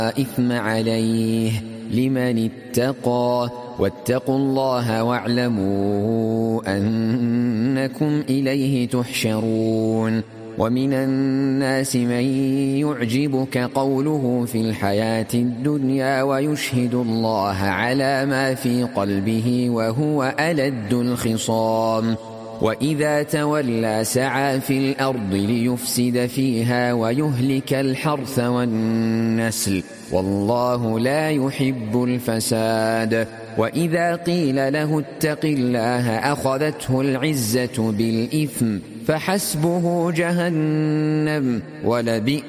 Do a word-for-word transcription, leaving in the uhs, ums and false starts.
إثم عليه لمن اتقى واتقوا الله واعلموا أنكم إليه تحشرون. ومن الناس من يعجبك قوله في الحياة الدنيا ويشهد الله على ما في قلبه وهو ألد الخصام وإذا تولى سعى في الأرض ليفسد فيها ويهلك الحرث والنسل والله لا يحب الفساد. وإذا قيل له اتق الله أخذته العزة بالإثم فحسبه جهنم ولبئس